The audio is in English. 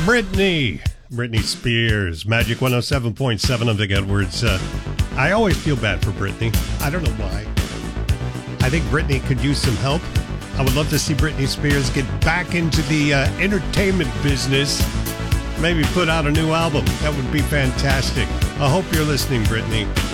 Britney Spears, Magic 107.7 of Vic Edwards. I always feel bad for Britney. I don't know why. I think Britney could use some help. I would love to see Britney Spears get back into the entertainment business. Maybe put out a new album. That would be fantastic. I hope you're listening, Britney.